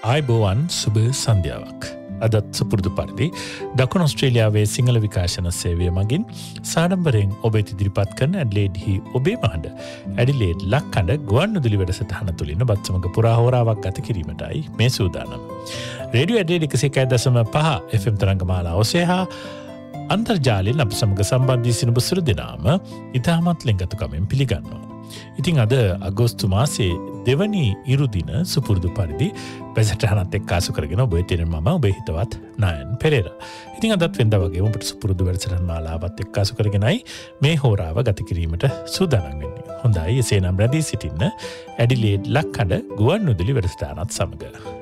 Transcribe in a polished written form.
ආයුබෝවන් සුබ සන්ධ්‍යාවක්. අදත් සුපුරුදු පරිදි දකුණු ඔස්ට්‍රේලියාවේ සිංහල විකාශන සේවය මගින් සාඩම්බරෙන් ඔබට ඉදිරිපත් කරන ඇඩ්ලේඩ්හි ඔබේ මහඬ ඇඩිලේඩ් ලක්කඩ ගුවන්විදුලි වැඩසටහන තුළින් ඔබත් සමග පුරා හෝරාවක් ගත කිරීමටයි මේ සූදානම්. රේඩියෝ ඇඩ්ලේඩ් 101.5 FM තරංගමාලා ඔස්සේ හා අන්තර්ජාලයෙන් අප සමග සම්බන්ධී සිනබ සුළු දෙනාම ඉතාමත් ලෙන්ගතුකමෙන් පිළිගන්නවා. ඉතින් අද අගෝස්තු මාසේ දෙවනි ඉරුදින සුපුරුදු පරිදි වැඩසටහනත් එක්ක ආසු කරගෙන ඔබ වෙතින් මම ඔබේ හිතවත් නයන් පෙරේරා. ඉතින් අදත් වෙනදා වගේ ඔබට සුපුරුදු වැඩසටහන මාලාවත් එක්ක ආසු කරගෙනයි මේ හෝරාව ගත කිරීමට සූදානම් වෙන්නේ. හොඳයි එසේනම් රැඳී සිටින්න ඇඩිලේඩ් ලක්කඩ ගුවන්විදුලි වැඩසටහනත් සමග.